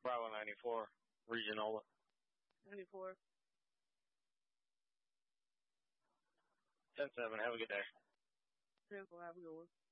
Bravo 94, Regional. 94. 10-7, have a good day. 10-4, have a good one.